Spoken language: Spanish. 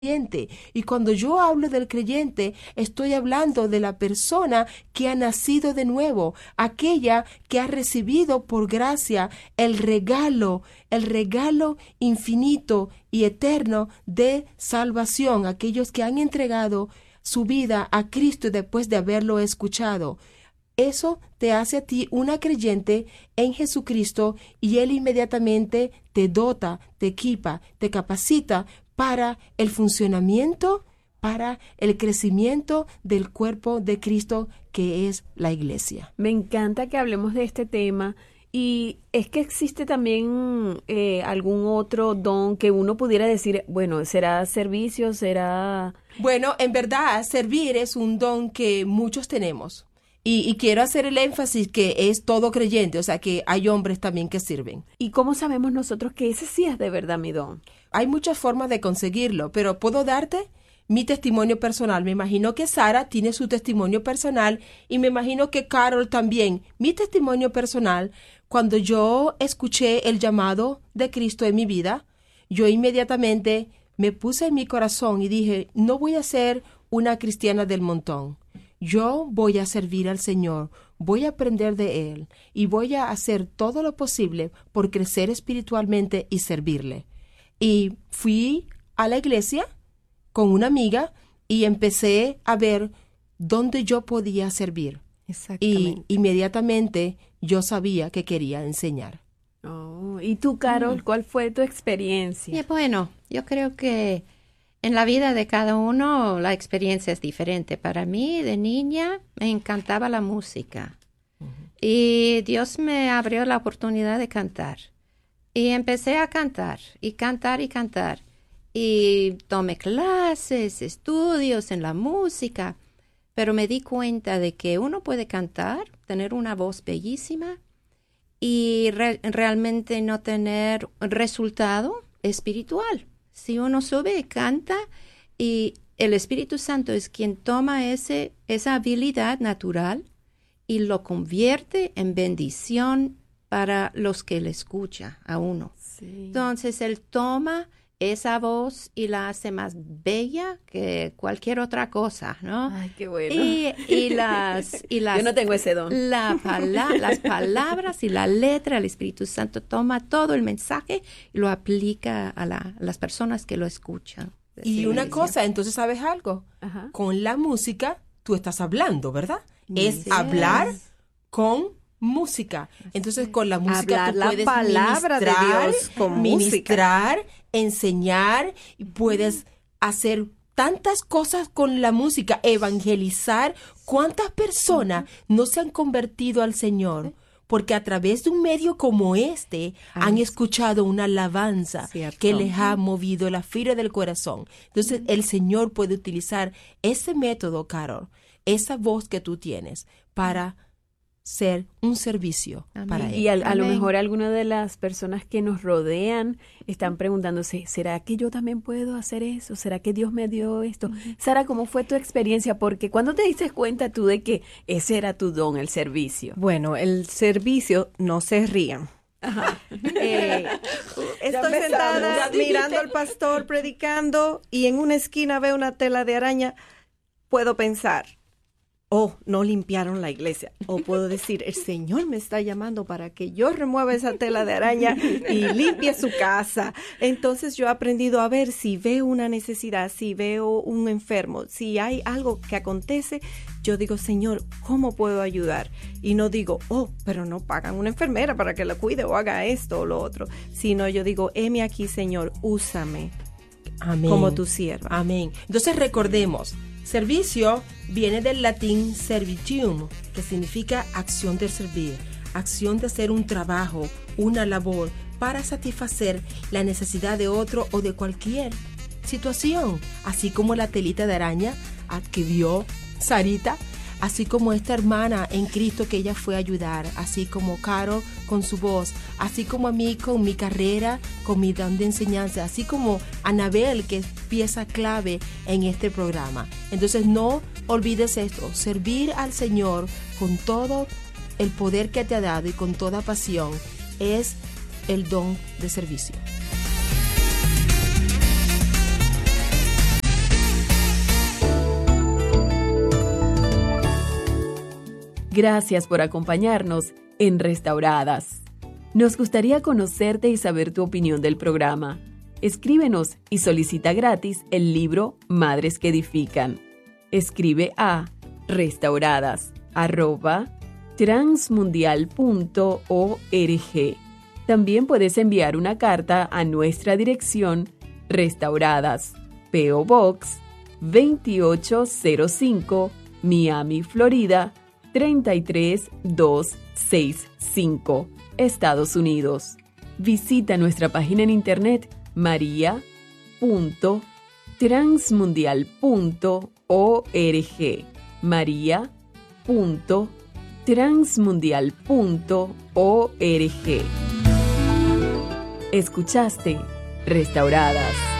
creyente. Y cuando yo hablo del creyente, estoy hablando de la persona que ha nacido de nuevo, aquella que ha recibido por gracia el regalo infinito y eterno de salvación, aquellos que han entregado su vida a Cristo después de haberlo escuchado. Eso te hace a ti una creyente en Jesucristo y Él inmediatamente te dota, te equipa, te capacita para el funcionamiento, para el crecimiento del cuerpo de Cristo que es la iglesia. Me encanta que hablemos de este tema. Y es que existe también algún otro don que uno pudiera decir, bueno, ¿será servicio? ¿Será...? Bueno, en verdad, servir es un don que muchos tenemos. Y quiero hacer el énfasis que es todo creyente, o sea que hay hombres también que sirven. ¿Y cómo sabemos nosotros que ese sí es de verdad mi don? Hay muchas formas de conseguirlo, pero ¿puedo darte mi testimonio personal? Me imagino que Sara tiene su testimonio personal y me imagino que Carol también. Mi testimonio personal, cuando yo escuché el llamado de Cristo en mi vida, yo inmediatamente me puse en mi corazón y dije, no voy a ser una cristiana del montón. Yo voy a servir al Señor, voy a aprender de Él y voy a hacer todo lo posible por crecer espiritualmente y servirle. Y fui a la iglesia con una amiga y empecé a ver dónde yo podía servir. Y inmediatamente yo sabía que quería enseñar. Oh, ¿y tú, Carol, cuál fue tu experiencia? Bueno, yo creo que en la vida de cada uno la experiencia es diferente. Para mí, de niña, me encantaba la música. Y Dios me abrió la oportunidad de cantar. Y empecé a cantar, y cantar, y cantar. Y tomé clases, estudios en la música. Pero me di cuenta de que uno puede cantar, tener una voz bellísima y realmente no tener resultado espiritual. Si uno sube y canta y el Espíritu Santo es quien toma esa habilidad natural y lo convierte en bendición para los que le escuchan a uno. Sí. Entonces, Él toma esa voz y la hace más bella que cualquier otra cosa, ¿no? Ay, qué bueno. Y las Yo no tengo ese don. Las palabras y la letra, el Espíritu Santo toma todo el mensaje y lo aplica a las personas que lo escuchan. Y una cosa, entonces, ¿sabes algo? Ajá. Con la música, tú estás hablando, ¿verdad? Es Sí. hablar con música. Entonces, con la música Hablar tú la puedes palabra de Dios con ministrar, enseñar, y puedes hacer tantas cosas con la música, evangelizar. ¿Cuántas personas no se han convertido al Señor? Porque a través de un medio como este han escuchado una alabanza que les ha movido la fibra del corazón. Entonces, el Señor puede utilizar ese método, Carol, esa voz que tú tienes para ser un servicio para Él. Y a lo mejor algunas de las personas que nos rodean están preguntándose, ¿será que yo también puedo hacer eso? ¿Será que Dios me dio esto? Sara, ¿cómo fue tu experiencia? Porque ¿cuándo te diste cuenta tú de que ese era tu don, el servicio? Bueno, el servicio, no se rían. Estoy sentada mirando al pastor predicando y en una esquina veo una tela de araña. Puedo pensar, oh, no limpiaron la iglesia. O puedo decir, el Señor me está llamando para que yo remueva esa tela de araña y limpie su casa. Entonces yo he aprendido a ver si veo una necesidad, si veo un enfermo, si hay algo que acontece, yo digo, Señor, ¿cómo puedo ayudar? Y no digo, oh, pero no pagan una enfermera para que la cuide o haga esto o lo otro. Sino yo digo, heme aquí, Señor, úsame. Amén. Como tu sierva. Amén. Entonces recordemos, servicio viene del latín servitium, que significa acción de servir, acción de hacer un trabajo, una labor para satisfacer la necesidad de otro o de cualquier situación, así como la telita de araña que vio Sarita, así como esta hermana en Cristo que ella fue a ayudar, así como Carol con su voz, así como a mí con mi carrera, con mi don de enseñanza, así como Anabel, que es pieza clave en este programa. Entonces no olvides esto, servir al Señor con todo el poder que te ha dado y con toda pasión es el don de servicio. Gracias por acompañarnos en Restauradas. Nos gustaría conocerte y saber tu opinión del programa. Escríbenos y solicita gratis el libro Madres que Edifican. Escribe a restauradas@transmundial.org. También puedes enviar una carta a nuestra dirección Restauradas, P.O. Box 2805, Miami, Florida 33265, Estados Unidos. Visita nuestra página en internet maria.transmundial.org, maria.transmundial.org. Escuchaste Restauradas.